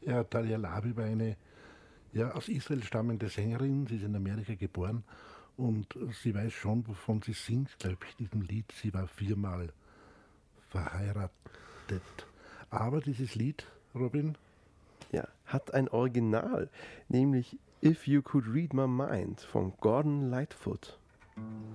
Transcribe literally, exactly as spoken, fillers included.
Ja, Talia Lavi war eine ja, aus Israel stammende Sängerin. Sie ist in Amerika geboren und sie weiß schon, wovon sie singt, glaube ich, in diesem Lied. Sie war viermal verheiratet. Aber dieses Lied, Robin, Ja, hat ein Original, nämlich If You Could Read My Mind von Gordon Lightfoot.